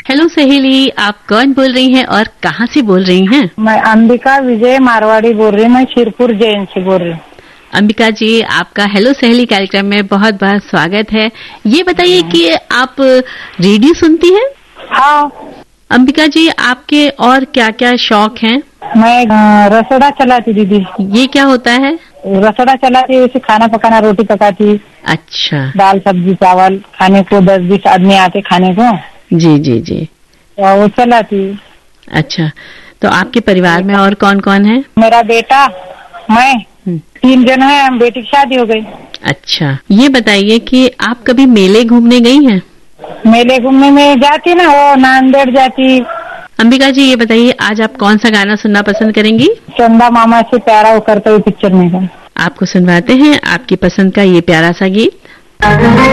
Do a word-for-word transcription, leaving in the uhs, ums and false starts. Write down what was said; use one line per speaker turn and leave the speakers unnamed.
Hello सहेली, आप कौन बोल रही हैं और कहाँ से बोल रही हैं?
मैं अंबिका विजय मारवाड़ी बोल रही हूँ। मैं शिरपुर जैन से बोल रही हूँ।
अंबिका जी, आपका हेलो सहेली कार्यक्रम में बहुत बहुत स्वागत है। ये बताइए कि आप रेडियो सुनती हैं?
हाँ।
अंबिका जी, आपके और क्या क्या शौक हैं?
मैं अ, रसोड़ा चलाती दीदी।
ये क्या होता है?
रसोड़ा चलाती, उसे खाना पकाना, रोटी पकाती।
अच्छा।
दाल सब्जी चावल खाने को दस बीस आदमी आते खाने को।
जी जी जी।
तो वो चलाती।
अच्छा, तो आपके परिवार में और कौन कौन है?
मेरा बेटा, मैं, तीन जन है। बेटी की शादी हो गई।
अच्छा, ये बताइए कि आप कभी मेले घूमने गई हैं?
मेले घूमने में जाती ना, वो नांदेड़ जाती।
अंबिका जी, ये बताइए आज आप कौन सा गाना सुनना पसंद करेंगी?
चंदा मामा से प्यारा वो करते हुए पिक्चर में का।
आपको सुनवाते हैं आपकी पसंद का ये प्यारा सा गीत।